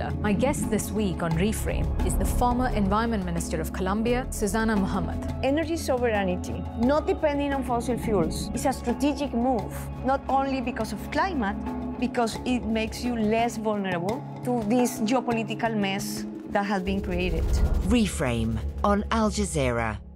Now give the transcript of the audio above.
Jazeera. My guest this week on Reframe is the former Environment Minister of Colombia, Susana Mohammed. Energy sovereignty, not depending on fossil fuels, is a strategic move, not only because of climate, because it makes you less vulnerable to this geopolitical mess that has been created. Reframe on Al Jazeera.